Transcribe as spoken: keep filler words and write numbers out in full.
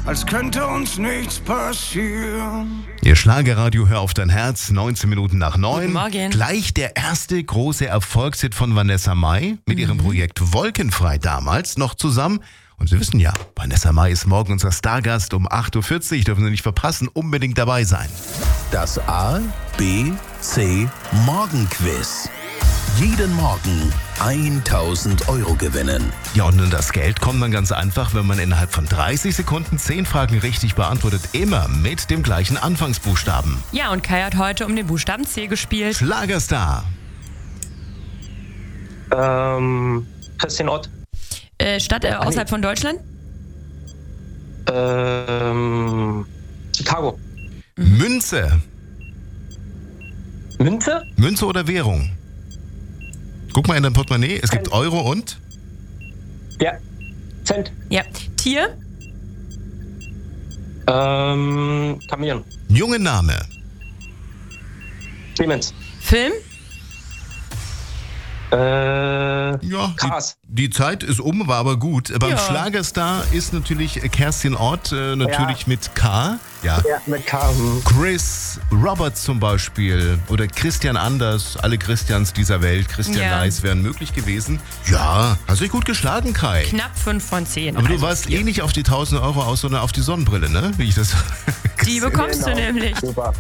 als könnte uns nichts passieren. Ihr Schlagerradio, hör auf dein Herz, neunzehn Minuten nach neun. Guten Morgen. Gleich der erste große Erfolgshit von Vanessa Mai mit ihrem Projekt Wolkenfrei damals noch zusammen. Und Sie wissen ja, Vanessa Mai ist morgen unser Stargast um acht Uhr vierzig, dürfen Sie nicht verpassen, unbedingt dabei sein. Das A, B, C Morgenquiz. Jeden Morgen tausend Euro gewinnen. Ja, und das Geld kommt dann ganz einfach, wenn man innerhalb von dreißig Sekunden zehn Fragen richtig beantwortet, immer mit dem gleichen Anfangsbuchstaben. Ja, und Kai hat heute um den Buchstaben C gespielt. Schlagerstar. Ähm, Christian Ott. Äh, Stadt äh, außerhalb von Deutschland? Ähm, Chicago. Münze. Münze? Münze oder Währung? Guck mal in dein Portemonnaie, es gibt Euro und? Ja. Cent. Ja. Tier? Ähm, Chamäleon. Junge Name. Clemens. Film? Äh, Ja, Krass. die, die Zeit ist um, war aber gut. Beim Ja. Schlagerstar ist natürlich Kerstin Ott, äh, natürlich Ja. mit K. Ja. Ja, mit K. hm. Chris Roberts zum Beispiel oder Christian Anders, alle Christians dieser Welt, Christian Ja. Leis wären möglich gewesen. Ja, hast dich gut geschlagen, Kai. Knapp fünf von zehn. Aber du also warst vier. eh nicht auf die tausend Euro aus, sondern auf die Sonnenbrille, ne? Wie ich das Die bekommst Genau. du nämlich. Super.